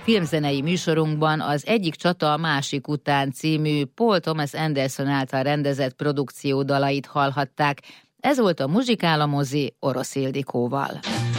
filmzenei műsorunkban az Egyik csata a másik után című Paul Thomas Anderson által rendezett produkció dalait hallhatták. Ez volt a Muzsikál a mozi Orosz Ildikóval.